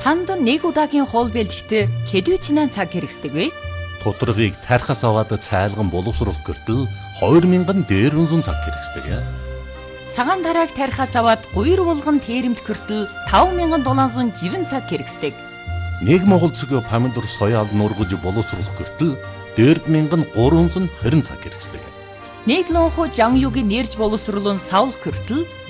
Танд нэг удаагийн хоол бэлтгэхэд хэдвчнээ цаг хэрэгсдэг вэ? Тутаргыг тархаас аваад цайлган боловсруулах гэртэл 2000 дээрвэн зуун цаг хэрэгсдэг. Цагаан тарааг тархаас аваад гуйр булган тэрэмт гэртэл 5760 цаг хэрэгсдэг. Нэг монгол цэг помидор соёал нургаж боловсруулах гэртэл 4320 цаг хэрэгсдэг. Нэг лонхо жан юуг нэрж боловсруулан савлах гэртэл